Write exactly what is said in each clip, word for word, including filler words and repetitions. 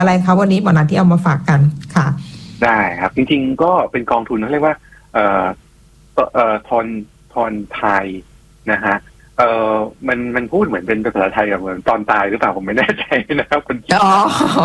อะไรคะวันนี้หมอนัทที่เอามาฝากกันค่ะได้ครับจริงๆก็เป็นกองทุนเขาเรียกว่าเอ่อเอ่อทอนทอนไทยนะฮะเอ่อมันมันพูดเหมือนเป็นภาษาไทยกับเหมือนตอนตายหรือเปล่าผมไม่แน่ใจนะครับคุณอ๋อ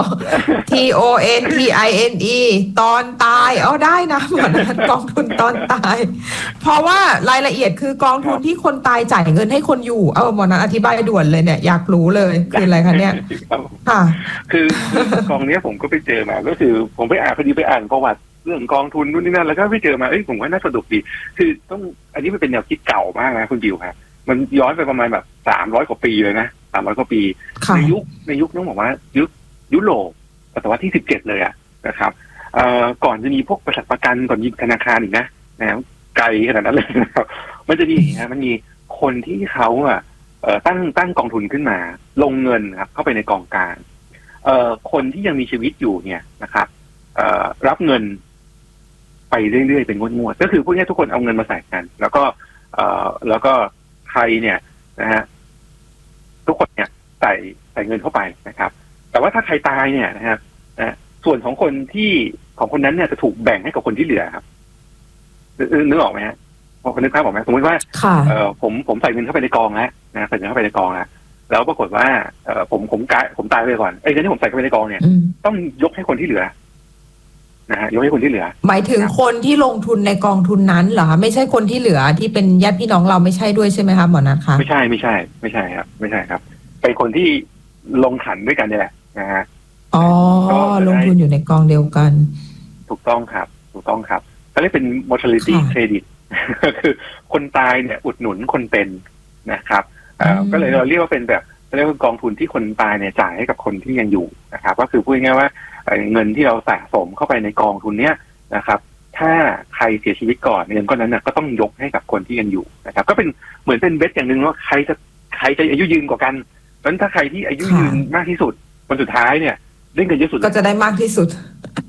T O N T I N E ตอนตายอ๋อได้นะหมอนัทกองทุนตอนตายเพราะว่ารายละเอียดคือกองทุนที่คนตายจ่ายเงินให้คนอยู่เออหมอนัทอธิบายด่วนเลยเนี่ยอยากรู้เลยคืออะไรคะเนี่ยค่ะคือกองนี้ผมก็ไปเจอมาก็คือผมไปอ่านพอดีไปอ่านประวัติเรื่องกองทุนนู่นนี่นั่นแล้วก็ไปเจอมาเอ้ยผมว่าน่าสนุกดีคือต้องอันนี้มันเป็นแนวคิดเก่ามากนะคุณบิวครับมันย้อนไปประมาณแบบสามร้อยกว่าปีเลยนะสามร้อยกว่าปีในยุคในยุคต้องบอกว่ายุคยุโรปศตวรรษที่สิบเจ็ดเลยอะนะครับเอ่อก่อนจะมีพวกบริษัทประกันก่อนมีธนาคารอีกนะนะไกลขนาดนั้นเลยนะครับมันจะมีอย่างเงี้ยมันมีคนที่เขาอะเอ่อตั้งตั้งกองทุนขึ้นมาลงเงินครับเข้าไปในกองกลางเอ่อคนที่ยังมีชีวิตอยู่เนี่ยนะครับเอ่อรับเงินไปเรื่อยๆเป็นงวดๆก็คือพวกนี้ทุกคนเอาเงินมาใส่กันแล้วก็เอ่อแล้วก็ใครเนี่ยนะฮะทุกคนเนี่ยใส่ใส่เงินเข้าไปนะครับแต่ว่าถ้าใครตายเนี่ยนะฮะนะส่วนของคนที่ของคนนั้นเนี่ยจะถูกแบ่งให้กับคนที่เหลือครับนึกออกไหมฮะพอนึกภาพออกไหมสมมติว่าเออผมผมใส่เงินเข้าไปในกองแล้วนะใส่เงินเข้าไปในกองแล้วแล้วปรากฏว่าเออผมผมกายผมตายไปก่อนไอ้เงินที่ผมใส่เข้าไปในกองเนี่ยต้องยกให้คนที่เหลือนะฮะยกให้คนที่เหลือหมายถึงคนที่ลงทุนในกองทุนนั้นเหรอไม่ใช่คนที่เหลือที่เป็นญาติพี่น้องเราไม่ใช่ด้วยใช่ไหมคะหมอนัทคะไม่ใช่ไม่ใช่ไม่ใช่ครับไม่ใช่ครับเป็นคนที่ลงขันด้วยกันนี่แหละนะฮะอ๋อลงทุนอยู่ในกองเดียวกันถูกต้องครับถูกต้องครับเขาเรียกเป็น mortality credit คือคนตายเนี่ยอุดหนุนคนเป็นนะครับก็เลยเราเรียกว่าเป็นแบบเรียกว่ากองทุนที่คนตายเนี่ยจ่ายให้กับคนที่ยังอยู่นะครับก็คือพูดง่ายๆว่าเงินที่เราสะสมเข้าไปในกองทุนเนี้ยนะครับถ้าใครเสียชีวิตก่อนเงินก้อนนั้นก็ต้องยกให้กับคนที่ยังอยู่นะครับก็เป็นเหมือนเป็นเบสอย่างหนึ่งว่าใครจะใครจะอายุยืนกว่ากันเพราะฉะนั้นถ้าใครที่อายุยืนมากที่สุดคนสุดท้ายเนี่ยได้เงินเยอะสุดก็จะได้มากที่สุด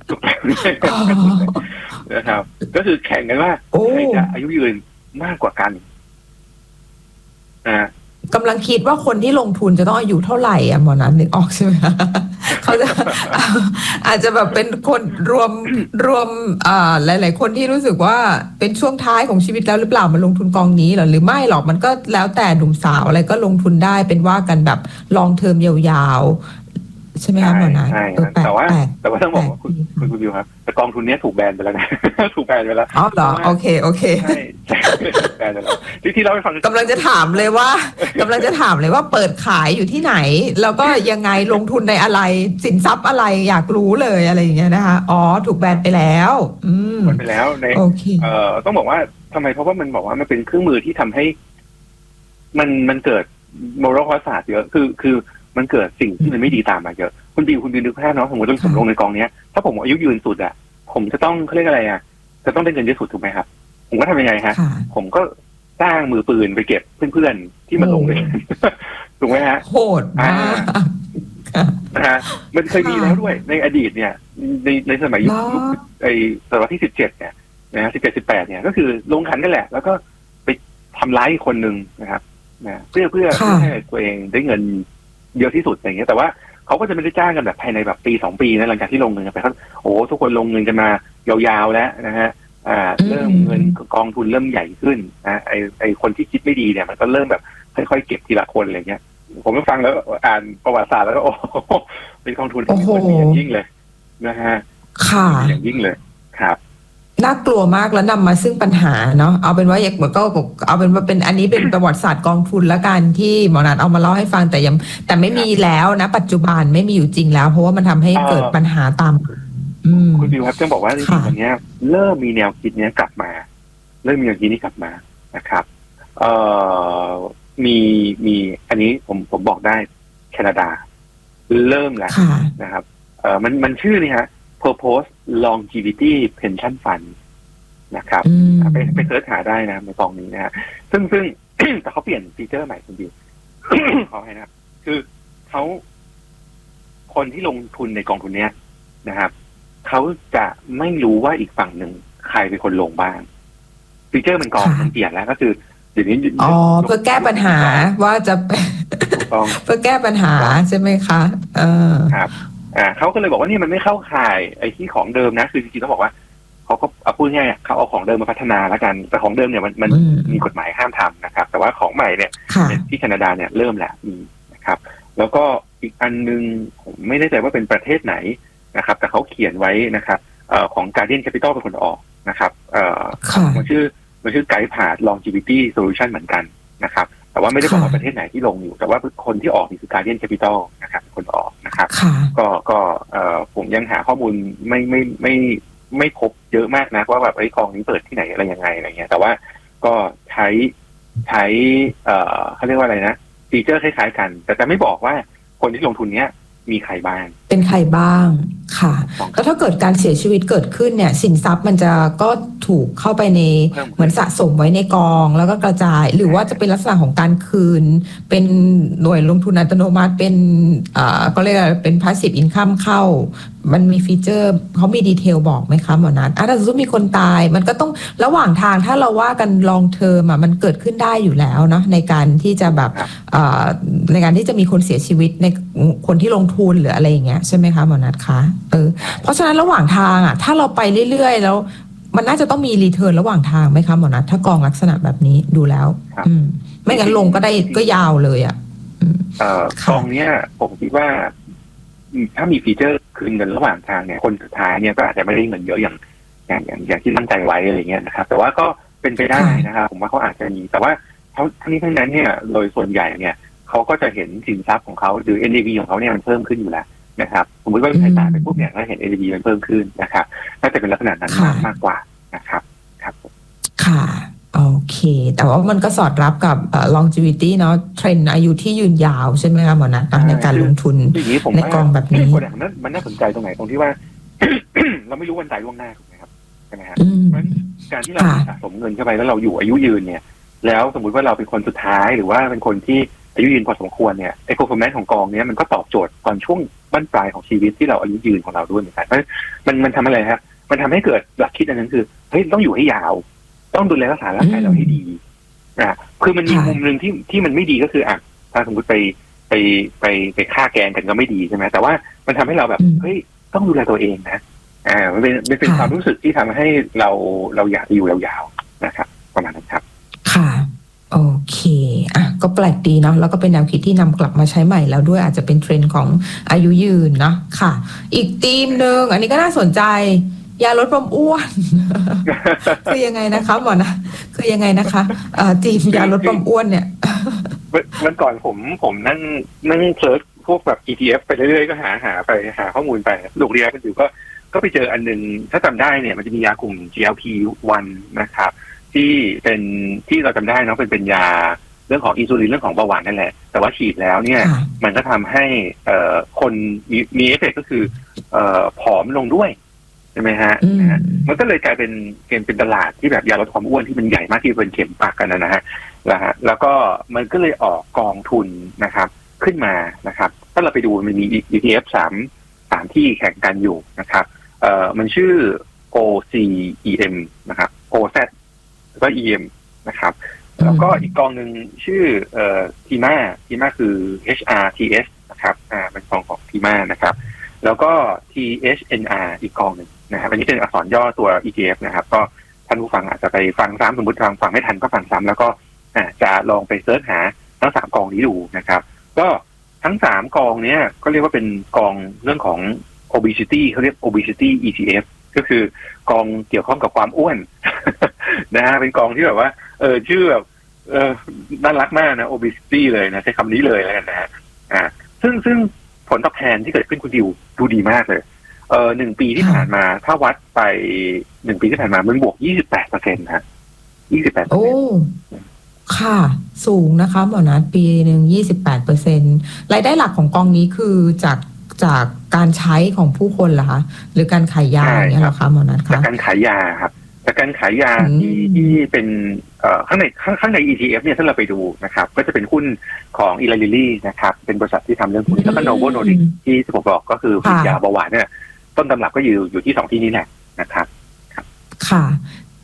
นะครับก็คือแข่งกันว่าใครจะอายุยืนมากกว่ากันนะกำลังคิดว่าคนที่ลงทุนจะต้องอายุเท่าไหร่อ่ะหมอนัทนึกออกใช่ไหมเขาจะอาจจะแบบเป็นคนรวมรวมอ่าหลายๆคนที่รู้สึกว่าเป็นช่วงท้ายของชีวิตแล้วหรือเปล่ามาลงทุนกองนี้หรอหรือไม่หรอกมันก็แล้วแต่หนุ่มสาวอะไรก็ลงทุนได้เป็นว่ากันแบบลองเทอมยาวๆใช่ไหมคะหมอนัทใช่แต่ว่าแต่ว่าต้องบอกว่าคุณคุณคุณบิวครับแต่กองทุนนี้ถูกแบนไปแล้วนะถูกแบนไปแล้วอ๋อเหรอโอเคโอเคใช่แบนไปแล้วที่ที่เราไปฟังกำลังจะถามเลยว่ากำลังจะถามเลยว่าเปิดขายอยู่ที่ไหนแล้วก็ยังไงลงทุนในอะไรสินทรัพย์อะไรอยากรู้เลยอะไรอย่างเงี้ยนะคะอ๋อถูกแบนไปแล้วอืมแบนไปแล้วในเอ่อต้องบอกว่าทำไมเพราะว่ามันบอกว่ามันเป็นเครื่องมือที่ทำให้มันมันเกิดโมรัลคอสศาสตร์เยอะคือคือมันเกิดสิ่งที่มันไม่ดีตามมาเยอะคุณบิวคุณบิวนึกภาพเนาะสมมติว่าผมลงในกองเนี้ยถ้าผมอายุยืนสุดอ่ะผมจะต้องเขาเรียกอะไรอ่ะจะต้องได้เงินเยอะสุดถูกไหมครับผมก็ทำยังไงฮะผมก็สร้างมือปืนไปเก็บเพื่อนๆที่มาลงเลยถูกไหมฮะโหดมากนะฮะมันเคยมีแล้วด้วยในอดีตเนี่ยในในสมัยยุคไอศตวรรษที่สิบเจ็ดเนี่ยนะฮะสิบเจ็ดสิบแปดเนี่ยก็คือลงขันกันแหละแล้วก็ไปทำร้ายคนหนึ่งนะครับนะเพื่อเพื่อให้ตัวเองได้เงินเยอะที่สุดอย่างเงี้ยแต่ว่าเขาก็จะไม่ได้จ้างกันแบบภายในแบบปีสองปีนะหลังจากที่ลงเงินไปเขาโอ้ทุกคนลงเงินกันมายาวๆแล้วนะฮะอ่าเริ่มเงินกองทุนเริ่มใหญ่ขึ้นนะไอไอคนที่คิดไม่ดีเนี่ยมันก็เริ่มแบบค่อยๆเก็บทีละคนอะไรเงี้ยผมก็ฟังแล้วอ่านประวัติศาสตร์แล้วก็โอ้เป็นกองทุนที่มันมีอย่างยิ่งเลยนะฮะค่ะอย่างยิ่งเลยครับน่ากลัวมากแล้วนำมาซึ่งปัญหาเนาะเอาเป็นว่าอยากเหมือนก็เอาเป็นว่าเป็นอันนี้เป็นประวัติศาสตร์กองทุนละกันที่หมอนัทเอามาเล่าให้ฟังแต่ยังแต่ไม่มีแล้วนะปัจจุบันไม่มีอยู่จริงแล้วเพราะว่ามันทำให้เกิดปัญหาตามคุณบิวครับต้องบอกว่าจริงๆวันนี้เริ่มมีแนวคิดนี้กลับมาเริ่มมีแนวคิดนี้กลับมานะครับเอ่อมีมีอันนี้ผมผมบอกได้แคนาดาเริ่มแล้วนะครับเอ่อมันมันชื่อนี่ฮะPurpose Longevity Pension Fund นะครับไปไปเสิร์ชหาได้นะในกองนี้นะฮะซึ่งซึ่ง แต่เขาเปลี่ยนฟีเจอร์ใหม่คุณบิว ขอให้นะครับคือเขาคนที่ลงทุนในกองทุนเนี้ยนะครับเขาจะไม่รู้ว่าอีกฝั่งหนึ่งใครเป็นคนลงบ้างฟีเจอร์มันกองมันเปลี่ยนแล้วก็คือเดี๋ยวนี้อ๋อเพื่อแก้ปัญหาว่าจะเพื่อแก้ปัญหาใช่ไหมคะเออครับอ่าเขาก็เลยบอกว่านี่มันไม่เข้าข่ายไอ้ที่ของเดิมนะคือจริงๆต้องบอกว่าเขาก็เอาพูดง่ายๆเขาเอาของเดิมมาพัฒนาแล้วกันแต่ของเดิมเนี่ยมันมันมีกฎหมายห้ามทำนะครับแต่ว่าของใหม่เนี่ยที่แคนาดาเนี่ยเริ่มแล้วมีนะครับแล้วก็อีกอันนึงผมไม่แน่ใจว่าเป็นประเทศไหนนะครับแต่เขาเขียนไว้นะครับเอ่อของ Guardian Capital เป็นคนออกนะครับเอ่อมันชื่อมันชื่อ Guide Path Longevity Solution เหมือนกันนะครับแต่ว่าไม่ได้บอกว่าประเทศไหนที่ลงอยู่แต่ว่าคนที่ออกนี่คือ Guardian Capital นะครับเป็นคนออกนะครับก็ก็เอ่อผมยังหาข้อมูลไม่ไม่ไม่ไม่พบเยอะมากนะว่าแบบไอ้กองนี้เปิดที่ไหนอะไรยังไงอะไรเงี้ยแต่ว่าก็ใช้ใช้เอ่อเขาเรียกว่าอะไรนะฟีเจอร์คล้ายๆกันแต่จะไม่บอกว่าคนที่ลงทุนเนี้ยมีใครบ้างเป็นใครบ้างค่ะแล้วถ้าเกิดการเสียชีวิตเกิดขึ้นเนี่ยสินทรัพย์มันจะก็ถูกเข้าไปในเหมือนสะสมไว้ในกองแล้วก็กระจายหรือว่าจะเป็นลักษณะของการคืนเป็นหน่วยลงทุนอัตโนมัติเป็นอ่าก็เรียกว่าเป็น passive income เข้ามันมีฟีเจอร์เขามีดีเทลบอกไหมคะหมอนัทอ่ะถ้าสมมติมีคนตายมันก็ต้องระหว่างทางถ้าเราว่ากัน long term อ่ะมันเกิดขึ้นได้อยู่แล้วเนาะในการที่จะแบบอ่าในการที่จะมีคนเสียชีวิตในคนที่ลงทุนหรืออะไรอย่างเงี้ยใช่ไหมคะหมอนัทคะเออเพราะฉะนั้นระหว่างทางอ่ะถ้าเราไปเรื่อยๆแล้วมันน่าจะต้องมีรีเทิร์นระหว่างทางไหมคะหมอนัทถ้ากองลักษณะแบบนี้ดูแล้วอืมไม่งั้นลงก็ได้ก็ยาวเลยอ่ะเอ่อกองเนี้ยผมคิดว่าถ้ามีฟีเจอร์คืนเงินระหว่างทางเนี่ยคนสุดท้ายเนี่ยก็อาจจะไม่ได้เงินเยอะอย่างอย่างอย่างอย่างที่ตั้งใจไว้อะไรเงี้ยนะครับแต่ว่าก็เป็นไปได้นะครับผมว่าเขาอาจจะมีแต่ว่าทั้งทั้งนี้ทั้งนั้นเนี่ยโดยส่วนใหญ่เนี่ยเขาก็จะเห็นสินทรัพย์ของเขาหรือ เอ็น ดี วี ของเขาเนี่ยมันเพิ่มขึ้นอยู่แล้วนะครับสมมติว่าเป็นขายไปปุ๊บเนี่ยก็เห็น เอ็น ดี วี มันเพิ่มขึ้นนะครับน่าจะเป็นลักษณะนั้นมากมากกว่านะครับครับค่ะโอเคแต่ว่ามันก็สอดรับกับ longevity เนาะเทรนด์อายุที่ยืนยาวใช่ไหมคะหมอนัทในการลงทุนในกองแบบนี้มันน่าสนใจตรงไหนตรงที่ว่า เราไม่รู้วันตายล่วงหน้าถูกไหมครับใช่ไหมครับการที่เราสะสมเงินเข้าไปแล้วเราอยู่อายุยืนเนี่ยแล้วสมมุติว่าเราเป็นคนสุดท้ายหรือว่าเป็นคนที่อายุยืนพอสมควรเนี่ยไอ้ performance ของกองเนี้ยมันก็ตอบโจทย์ตอนช่วงบั้นปลายของชีวิตที่เราอายุยืนของเราด้วยเหมือนกันเพราะมันมันทำอะไรครับมันทำให้เกิดหลักคิดอันนั้นคือเฮ้ยต้องอยู่ให้ยาวต้องดูแลรักษาร่างกายเราให้ดีอ่ะคือมันมีมุมหนึ่งที่ที่มันไม่ดีก็คืออ่ะถ้าสมมติไปไปไปไปฆ่าแกงกันก็ไม่ดีใช่ไหมแต่ว่ามันทำให้เราแบบเฮ้ยต้องดูแลตัวเองนะอ่ามันเป็นมันเป็นความรู้สึกที่ทำให้เราเราอยากจะอยู่ยาวๆนะครับประมาณนั้นครับค่ะโอเคอ่ะก็แปลกดีเนาะแล้วก็เป็นแนวคิดที่นำกลับมาใช้ใหม่แล้วด้วยอาจจะเป็นเทรนด์ของอายุยืนเนาะค่ะอีกธีมหนึ่งอันนี้ก็น่าสนใจยาลดความอ้วนคือยังไงนะคะหมอนะคือยังไงนะคะจีมยาลดความอ้วนเนี่ยวันก่อนผมผมนั่งนั่งเซิร์ชพวกแบบ อี ที เอฟ ไปเรื่อยๆก็หาหาไปหาข้อมูลไปลูกเรียนกันอยู่ก็ก็ไปเจออันนึงถ้าจำได้เนี่ยมันจะมียากลุ่ม จี แอล พี วัน นะครับที่เป็นที่เราจำได้เนาะเป็นเป็นยาเรื่องของอินซูลินเรื่องของเบาหวานนั่นแหละแต่ว่าฉีดแล้วเนี่ยมันก็ทำให้เอ่อคนมีมีเอฟเฟกต์ก็คือเอ่อผอมลงด้วยใช่ไหมฮะมันก็เลยกลายเป็นเกมเป็นตลาดที่แบบยาลดความอ้วนที่มันใหญ่มากที่เป็นเข็มปากกันนะฮะแล้วฮะแล้วก็มันก็เลยออกกองทุนนะครับขึ้นมานะครับถ้าเราไปดูมันมี อี ที เอฟ สามสามที่แข่งกันอยู่นะครับเอ่อมันชื่อ โอ ซี อี เอ็ม นะครับ โอ แซด แล้วก็ อี เอ็ม นะครับแล้วก็อีกกองหนึ่งชื่อเอ่อทีมาทีมาคือ เอช อาร์ ที เอส นะครับอ่าเป็นกองของทีมานะครับแล้วก็ ที เอช เอ็น อาร์ อีกกองหนึ่งนะครับอันนี้เป็นอักษรย่อตัว อี ที เอฟ นะครับก็ท่านผู้ฟังอาจจะไปฟังซ้ำสมมติฟังฟังไม่ทันก็ฟังซ้ำแล้วก็อ่าจะลองไปเสิร์ชหาทั้งสามกองนี้ดูนะครับก็ทั้งสามกองเนี้ยก็เรียกว่าเป็นกองเรื่องของ obesity เขาเรียก obesity อี ที เอฟ ก็คือกองเกี่ยวข้องกับความอ้วน นะฮะเป็นกองที่แบบว่าเออชื่อแบบเออน่ารักมากนะ obesity เลยนะใช้คำนี้เลยแล้วกันนะฮะอ่าซึ่งซึ่งผลตอบแทนที่เกิดขึ้นคุณดิวดูดีมากเลยเออหนึ่งปีที่ผ่านมาถ้าวัดไปหนึ่งปีที่ผ่านมามันบวก ยี่สิบแปดเปอร์เซ็นต์ ฮะ ยี่สิบแปดเปอร์เซ็นต์ โอ้ค่ะสูงนะคะหมอนัทปีหนึ่ง ยี่สิบแปดเปอร์เซ็นต์ รายได้หลักของกองนี้คือจากจากการใช้ของผู้คนเหรอคะหรือการขายยาเนี่ยเหรอคะหมอนัทคะจากการขายยาครับจากการขายยาที่ที่เป็นเอ่อข้างในข้างใน อี ที เอฟ เนี่ยถ้าเราไปดูนะครับก็จะเป็นหุ้นของ Eli Lilly นะครับเป็นบริษัทที่ทำเรื่องพวกนี้แล้วก็ Novo Nordisk ที่ผมบอกก็คือผลิตยาเบาหวานเนี่ยต้นตำรับก็อยู่อยู่ที่สองที่นี้แหละนะครับค่ะ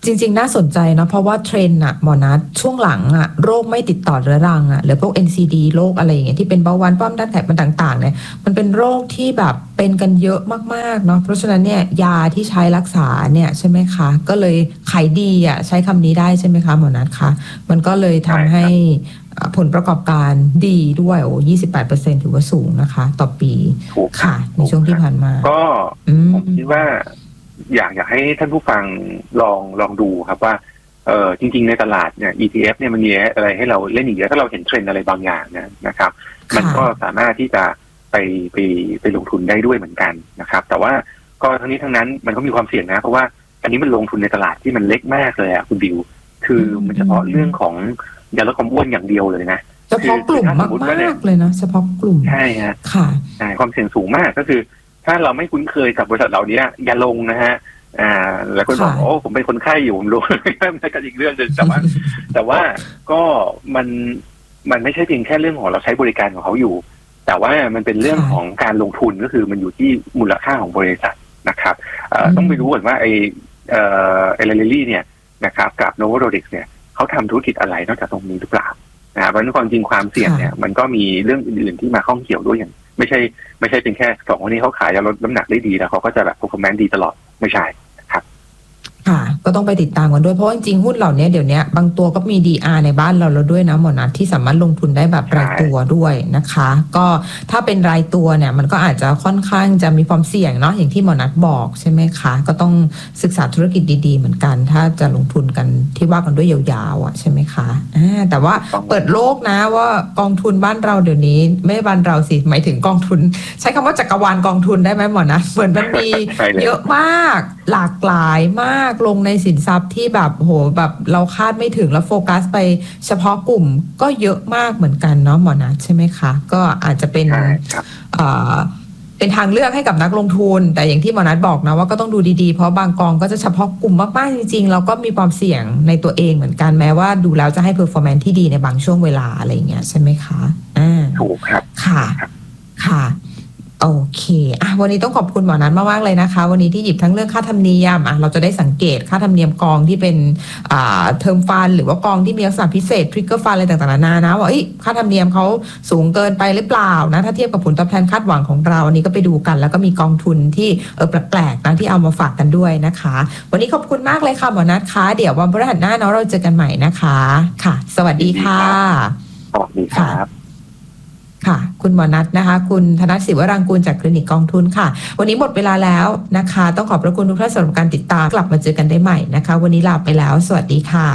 จริงๆน่าสนใจนะเพราะว่าเทรนด์อะหมอนัทช่วงหลังอะโรคไม่ติดต่อเรื้อรังอะหรือพวก เอ็น ซี ดี โรคอะไรอย่างเงี้ยที่เป็นเบาหวานความดันไขมันต่างๆเนี่ยมันเป็นโรคที่แบบเป็นกันเยอะมากๆเนาะเพราะฉะนั้นเนี่ยยาที่ใช้รักษาเนี่ยใช่ไหมคะก็เลยขายดีอะใช้คำนี้ได้ใช่ไหมคะหมอนัทคะมันก็เลยทำให้ผลประกอบการดีด้วยโอ้ ยี่สิบแปดเปอร์เซ็นต์ ถือว่าสูงนะคะต่อปีค่ะในช่วงที่ผ่านมาก็ผมคิดว่าอยากอยากให้ท่านผู้ฟังลองลองดูครับว่าเออจริงๆในตลาดเนี่ย อี ที เอฟ เนี่ยมันมีอะไรให้เราเล่นอีกเยอะถ้าเราเห็นเทรนด์อะไรบางอย่างนะนะครับมันก็สามารถที่จะไปไปไปลงทุนได้ด้วยเหมือนกันนะครับแต่ว่าก็ทั้งนี้ทั้งนั้นมันก็มีความเสี่ยงนะเพราะว่าอันนี้มันลงทุนในตลาดที่มันเล็กมากเลยอ่ะคุณบิวคือมันเฉพาะเรื่องของยาลดความอ้วนอย่างเดียวเลยนะเฉพาะกลุ่มมากๆเลยนะเฉพาะกลุ่มใช่ฮะค่ะใช่ความเสี่ยงสูงมากก็คือถ้าเราไม่คุ้นเคยกับบริษัทเหล่านี้อย่าลงนะฮะอ่าแล้วก็บอกโอ้ผมเป็นคนไข้อยู่ผมรู้ไม่ก็อีกเรื่องนึงแต่ว่าแต่ว่าก็มันมันไม่ใช่เพียงแค่เรื่องของเราใช้บริการของเขาอยู่แต่ว่ามันเป็นเรื่องของการลงทุนก็คือมันอยู่ที่มูลค่าของบริษัทนะครับต้องไปรู้ก่อนว่าไอเอ่อเอลเลลี่เนี่ยนะครับกับโนโวโรดิกเนี่ยเขาทำธุรกิจอะไรนอกจากตรงนี้หรือเปล่านะเพราะฉะนั้นความจริงความเสี่ยงเนี่ยมันก็มีเรื่องอื่นๆที่มาข้องเกี่ยวด้วยอย่างไม่ใช่ไม่ใช่เป็นแค่สองคนนี้เขาขายยาลดน้ำหนักได้ดีแล้วเขาก็จะแบบ performance ดีตลอดไม่ใช่ครับค่ะก็ต้องไปติดตามกันด้วยเพราะจริงๆหุ้นเหล่านี้เดี๋ยวนี้บางตัวก็มี ดี อาร์ ในบ้านเราแล้วด้วยนะหมอนัทที่สามารถลงทุนได้แบบรายตัวด้วยนะคะก็ถ้าเป็นรายตัวเนี่ยมันก็อาจจะค่อนข้างจะมีความเสี่ยงเนาะอย่างที่หมอนัทบอกใช่ไหมคะก็ต้องศึกษาธุรกิจดีๆเหมือนกันถ้าจะลงทุนกันที่ว่ากันด้วยยาวๆอ่ะใช่ไหมคะอ่าแต่ว่าเปิดโลกนะว่ากองทุนบ้านเราเดี๋ยวนี้ไม่บ้านเราสิหมายถึงกองทุนใช้คำว่าจักรวาลกองทุนได้ไหมหมอนัทเหมือนมันมีเยอะมากหลากหลายมากลงในสินทรัพย์ที่แบบโหแบบเราคาดไม่ถึงแล้วโฟกัสไปเฉพาะกลุ่มก็เยอะมากเหมือนกันเนาะหมอนัทใช่ไหมคะก็อาจจะเป็นเอ่อเป็นทางเลือกให้กับนักลงทุนแต่อย่างที่หมอนัทบอกนะว่าก็ต้องดูดีๆเพราะบางกองก็จะเฉพาะกลุ่มมากๆจริงๆเราก็มีความเสี่ยงในตัวเองเหมือนกันแม้ว่าดูแล้วจะให้ performance ที่ดีในบางช่วงเวลาอะไรอย่างเงี้ยใช่ไหมคะอ่าถูกครับค่ะค่ะโอเคอ่ะวันนี้ต้องขอบคุณหมอนัทมากๆเลยนะคะวันนี้ที่หยิบทั้งเรื่องค่าธรรมเนียมอ่ะเราจะได้สังเกตค่าธรรมเนียมกองที่เป็นอ่าเทอมฟันหรือว่ากองที่มีลักษณะพิเศษทริกเกอร์ฟันอะไรต่างๆนานานะว่าค่าธรรมเนียมเขาสูงเกินไปหรือเปล่านะถ้าเทียบกับผลตอบแทนคาดหวังของเราอันนี้ก็ไปดูกันแล้วก็มีกองทุนที่เออแปลกๆนะที่เอามาฝากกันด้วยนะคะวันนี้ขอบคุณมากเลยค่ะหมอนัทคะเดี๋ยววันพฤหัสหน้าเนาะเราเจอกันใหม่นะคะค่ะสวัสดีค่ะสวัสดีครับค่ะคุณหมอนัทนะคะคุณธนัทศิวรังกูลจากคลินิกกองทุนค่ะวันนี้หมดเวลาแล้วนะคะต้องขอบพระคุณทุกท่านสำหรับการติดตามกลับมาเจอกันได้ใหม่นะคะวันนี้ลาไปแล้วสวัสดีค่ะ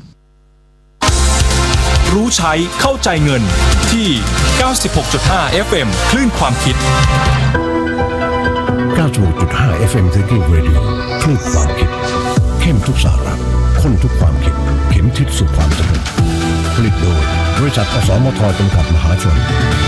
รู้ใช้เข้าใจเงินที่ เก้าสิบหกจุดห้า เอฟ เอ็ม คลื่นความคิดเก้าสิบหกจุดห้า เอฟ เอ็ม Thinking Radio คลื่นความคิดเข้มทุกสาระข้นทุกความคิดเข็มทิศสู่ความสำเร็จผลิตโดยบริษัทอสมทจำกัดมหาชน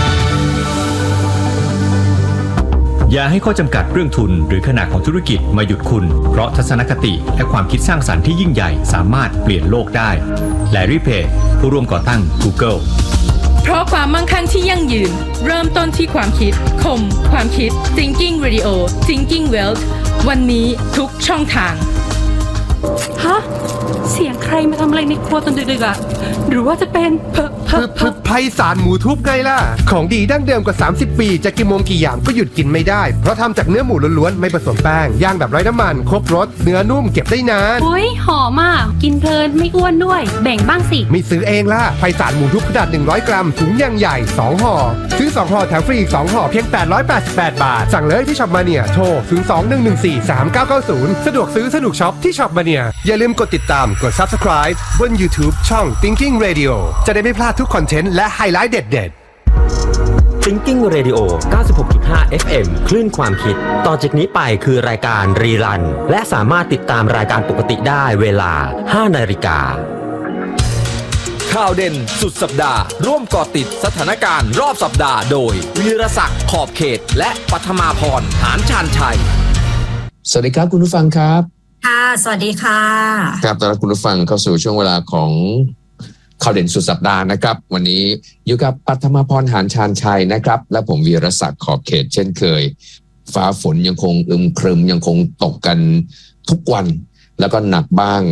อย่าให้ข้อจำกัดเรื่องทุนหรือขนาดของธุรกิจมาหยุดคุณเพราะทัศนคติและความคิดสร้างสรรค์ที่ยิ่งใหญ่สามารถเปลี่ยนโลกได้แลรี่เพจผู้ร่วมก่อตั้ง Google เพราะความมั่งคั่งที่ยั่งยืนเริ่มต้นที่ความคิดคมความคิด Thinking Radio Thinking Wealth วันนี้ทุกช่องทางฮะเสียงใครมาทำอะไรในครัวตอนดึกๆอ่ะหรือว่าจะเป็นเพอเพอเพอไพศาลหมูทุบไงล่ะของดีดั้งเดิมกว่าสามสิบปีจะกี่โมงกี่ยามก็หยุดกินไม่ได้เพราะทำจากเนื้อหมูล้วนๆไม่ผสมแป้งย่างแบบไร้น้ำมันครบรสเนื้อนุ่มเก็บได้นานโอ้ยหอมอ่ะกินเพลินไม่อ้วนด้วยแบ่งบ้างสิไม่ซื้อเองล่ะไพศาลหมูทุบขนาดหนึ่งร้อยกรัมถุงยังใหญ่สองห่อซื้อสองห่อแถมฟรีอีกสองห่อเพียงแปดร้อยแปดสิบแปดบาทสั่งเลยที่ช็อปมาเนียโทรศูนย์ สอง หนึ่ง หนึ่ง สี่ สาม เก้า เก้า ศูนย์สะดวกซื้อสนุกช็อปที่ช็อปมาเนียอย่าลืมกดติดตามกด Subscribe บน YouTube ช่อง Thinking Radio จะได้ไม่พลาดทุกคอนเทนต์และไฮไลท์เด็ดๆ Thinking Radio เก้าสิบหกจุดห้า เอฟ เอ็ม คลื่นความคิดต่อจากนี้ไปคือรายการรีรันและสามารถติดตามรายการปกติได้เวลา ห้านาฬิกาข่าวเด่นสุดสัปดาห์ร่วมเกาะติดสถานการณ์รอบสัปดาห์โดยวีรศักดิ์ขอบเขตและปัทมาพรหานชาญชัยสวัสดีครับคุณผู้ฟังครับค่ะสวัสดีค่ะครับต้อนรับคุณผู้ฟังเข้าสู่ช่วงเวลาของข่าวเด่นสุดสัปดาห์นะครับวันนี้อยู่กับปัทมาพรหานชาญชัยนะครับและผมวีรศักดิ์ขอบเขตเช่นเคยฟ้าฝนยังคงอึมครึมยังคงตกกันทุกวันแล้วก็หนักบ้าง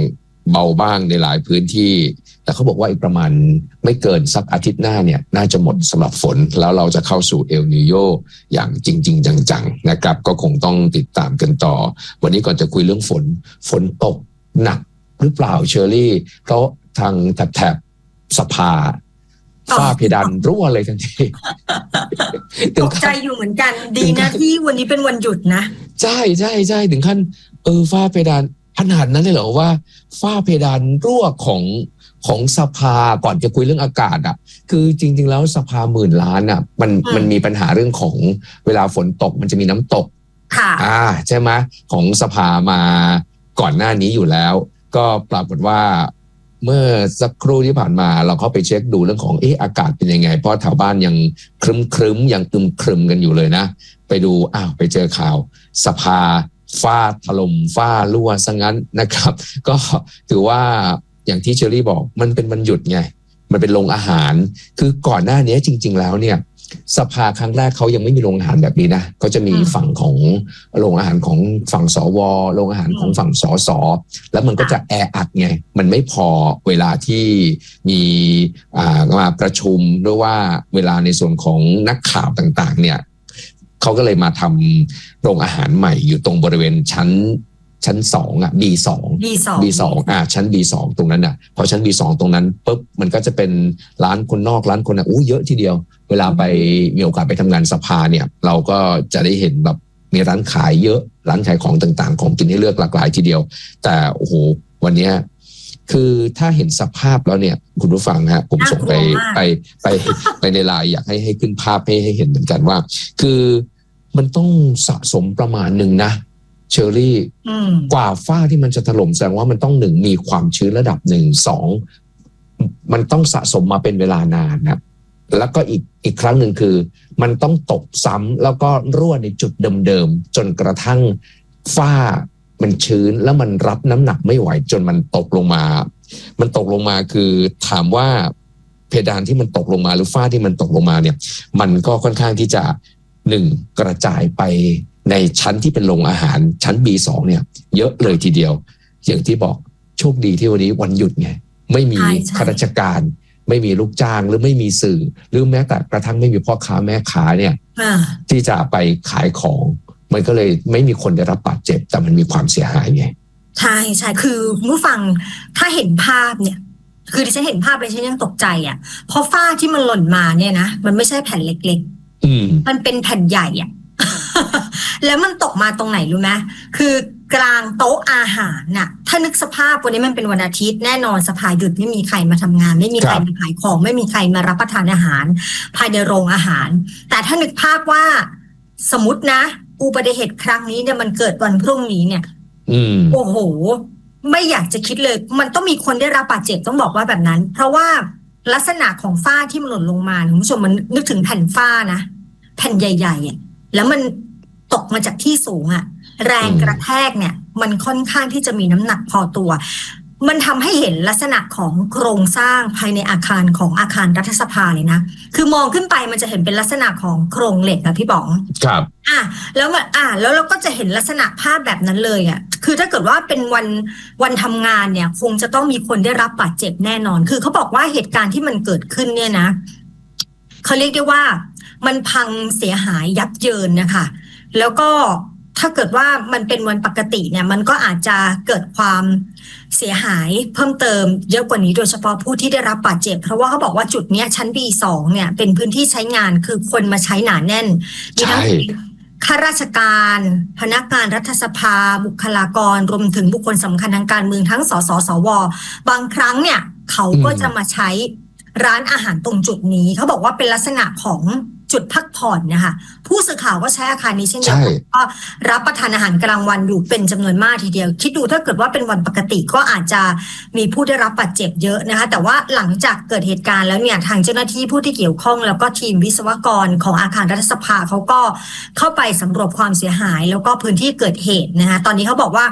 เบาบ้างในหลายพื้นที่แต่เขาบอกว่าอีกประมาณไม่เกินสักอาทิตย์หน้าเนี่ยน่าจะหมดสำหรับฝนแล้วเราจะเข้าสู่เอลนีโญอย่างจริงๆจังๆนะครับก็คงต้องติดตามกันต่อวันนี้ก่อนจะคุยเรื่องฝนฝนตกหนักหรือเปล่าเชอรี่เพราะทางแถบสภาฝ้าเพดานรั่วเลยทันทีตกใจอยู่เหมือนกันดีนะที่วันนี้เป็นวันหยุดนะใช่ใช่ใช่ถึงขั้นเออฝ้าเพดานขนาดนั้นเลยเหรอว่าฝ้าเพดานรั่วของของสภาก่อนจะคุยเรื่องอากาศอ่ะคือจริงๆแล้วสภาหมื่นล้านอ่ะมันมันมีปัญหาเรื่องของเวลาฝนตกมันจะมีน้ำตกค่ะอ่าใช่ไหมของสภามาก่อนหน้านี้อยู่แล้วก็ปรากฏว่าเมื่อสักครู่ที่ผ่านมาเราเข้าไปเช็คดูเรื่องของเอออากาศเป็นยังไงเพราะแถวบ้านยังครึ้มครึ้มยังอึมครึมกันอยู่เลยนะไปดูอ้าวไปเจอข่าวสภาฝ้าถล่มฝ้ารั่วซะงั้นนะครับก็ถือว่าอย่างที่เชอรี่บอกมันเป็นวันหยุดไงมันเป็นโรงอาหารคือก่อนหน้านี้จริงๆแล้วเนี่ยสภาครั้งแรกเขายังไม่มีโรงอาหารแบบนี้นะก็จะมีฝั่งของโรงอาหารของฝั่งสวโรงอาหารของฝั่งสสแล้วมันก็จะแออัดไงมันไม่พอเวลาที่มีอ่ามาประชุมหรือว่าเวลาในส่วนของนักข่าวต่างๆเนี่ยเขาก็เลยมาทำโรงอาหารใหม่อยู่ตรงบริเวณชั้นชั้นสองอ่ะ บี สองบี สองบี สองอ่ะชั้น บี สอง ตรงนั้นอ่ะพอชั้น บี สอง ตรงนั้นปุ๊บมันก็จะเป็นร้านคนนอกร้านคนอ่ะอู้เยอะทีเดียวเวลาไปมีโอกาสไปทำงานสภาเนี่ยเราก็จะได้เห็นแบบมีร้านขายเยอะร้านขายของต่างๆของกินให้เลือกหลากหลายทีเดียวแต่โอ้โหวันนี้คือถ้าเห็นสภาพแล้วเนี่ยคุณผู้ฟังฮะผมส่งไปไปไปไปในไลน์อยากให้ให้ขึ้นภาพให้ให้เห็นเหมือนกันว่าคือมันต้องสะสมประมาณหนึ่งนะเชอรี่กว่าฝ้าที่มันจะถล่มแสดงว่ามันต้องหนึ่งมีความชื้นระดับหนึ่งสองมันต้องสะสมมาเป็นเวลานานนะแล้วก็อีกอีกครั้งหนึ่งคือมันต้องตกซ้ำแล้วก็รั่วในจุดเดิมๆจนกระทั่งฝ้ามันชื้นแล้วมันรับน้ำหนักไม่ไหวจนมันตกลงมามันตกลงมาคือถามว่าเพดานที่มันตกลงมาหรือฝ้าที่มันตกลงมาเนี่ยมันก็ค่อนข้างที่จะหนึ่งกระจายไปในชั้นที่เป็นโรงอาหารชั้น บี สอง เนี่ยเยอะเลยทีเดียวอย่างที่บอกโชคดีที่วันนี้วันหยุดไงไม่มีข้าราชการไม่มีลูกจ้างหรือไม่มีสื่อหรือแม้แต่กระทั่งไม่มีพ่อค้าแม่ค้าเนี่ยที่จะไปขายของมันก็เลยไม่มีคนได้รับบาดเจ็บแต่มันมีความเสียหายไงใช่ใช่คือผู้ฟังถ้าเห็นภาพเนี่ยคือดิฉันเห็นภาพเลยฉันยังตกใจอ่ะเพราะฝ้าที่มันหล่นมาเนี่ยนะมันไม่ใช่แผ่นเล็กๆมันเป็นแผ่นใหญ่อ่ะ แล้วมันตกมาตรงไหนรู้ไหมคือกลางโต๊ะอาหารน่ะถ้านึกสภาพวันนี้มันเป็นวันอาทิตย์แน่นอนสภาหยุดไม่มีใครมาทำงานไม่มีใครมาขายของไม่มีใครมารับประทานอาหารภายในโรงอาหารแต่ถ้านึกภาพว่าสมมตินะอุบัติเหตุครั้งนี้เนี่ยมันเกิดวันพรุ่งนี้เนี่ยโอ้โหไม่อยากจะคิดเลยมันต้องมีคนได้รับบาดเจ็บต้องบอกว่าแบบนั้นเพราะว่าลักษณะของฝ้าที่มันหล่นลงมาคุณผู้ชมมันนึกถึงแผ่นฝ้านะแผ่นใหญ่ๆแล้วมันตกมาจากที่สูงอะแรงกระแทกเนี่ยมันค่อนข้างที่จะมีน้ำหนักพอตัวมันทำให้เห็นลักษณะของโครงสร้างภายในอาคารของอาคารรัฐสภาเลยนะคือมองขึ้นไปมันจะเห็นเป็นลักษณะของโครงเหล็กอะพี่บ๋องครับอ่ะแล้วมันอ่ะแล้วเราก็จะเห็นลักษณะภาพแบบนั้นเลยอะคือถ้าเกิดว่าเป็นวันวันทำงานเนี่ยคงจะต้องมีคนได้รับบาดเจ็บแน่นอนคือเขาบอกว่าเหตุการณ์ที่มันเกิดขึ้นเนี่ยนะเขาเรียกได้ว่ามันพังเสียหายยับเยินนะคะแล้วก็ถ้าเกิดว่ามันเป็นวันปกติเนี่ยมันก็อาจจะเกิดความเสียหายเพิ่มเติมเยอะกว่านี้โดยเฉพาะผู้ที่ได้รับบาดเจ็บเพราะว่าเขาบอกว่าจุดเนี้ยชั้น บี สอง เนี่ยเป็นพื้นที่ใช้งานคือคนมาใช้หนาแน่นมีทั้งข้าราชการพนักงานรัฐสภาบุคลากรรวมถึงบุคคลสำคัญทางการเมืองทั้งสสสวบางครั้งเนี่ยเขาก็จะมาใช้ร้านอาหารตรงจุดนี้เขาบอกว่าเป็นลักษณะของจุดพักผ่อนนะคะผู้สื่อข่าวก็ใช้อาคารนี้เช่นเดียวกันก็รับประทานอาหารกลางวันอยู่เป็นจำนวนมากทีเดียวคิดดูถ้าเกิดว่าเป็นวันปกติก็อาจจะมีผู้ได้รับบาดเจ็บเยอะนะคะแต่ว่าหลังจากเกิดเหตุการณ์แล้วเนี่ยทางเจ้าหน้าที่ผู้ที่เกี่ยวข้องแล้วก็ทีมวิศวกรของอาคารรัฐสภาเขาก็เข้าไปสำรวจความเสียหายแล้วก็พื้นที่เกิดเหตุนะคะตอนนี้เขาบอกว่า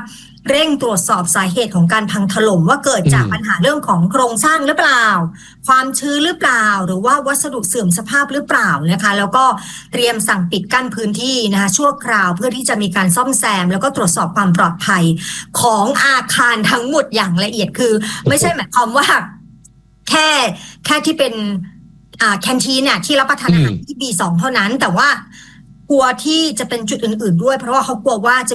เร่งตรวจสอบสาเหตุของการพังถล่มว่าเกิดจากปัญหาเรื่องของโครงสร้างหรือเปล่าความชื้นหรือเปล่าหรือว่าวัสดุเสื่อมสภาพหรือเปล่านะคะแล้วก็เตรียมสั่งปิดกั้นพื้นที่นะคะชั่วคราวเพื่อที่จะมีการซ่อมแซมแล้วก็ตรวจสอบความปลอดภัยของอาคารทั้งหมดอย่างละเอียดคือไม่ใช่หมายความว่าแค่แค่ที่เป็นอ่าแคนทีนเนี่ยที่รับประทานอาหารที่ บี สอง เท่านั้นแต่ว่ากลัวที่จะเป็นจุดอื่นๆด้วยเพราะว่าเขากลัวว่าจะ